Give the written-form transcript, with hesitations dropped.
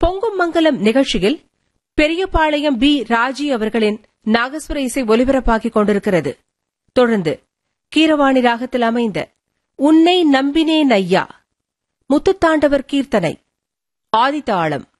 பொங்கும் மங்கலம் நிகழ்ச்சியில் பெரியபாளையம் பி ராஜி அவர்களின் நாகஸ்வர இசை ஒலிபரப்பாகிக் கொண்டிருக்கிறது. தொடர்ந்து கீரவாணி ராகத்தில் அமைந்த உன்னை நம்பினேன் ஐயா, முத்துத்தாண்டவர் கீர்த்தனை, ஆதிதாளம்.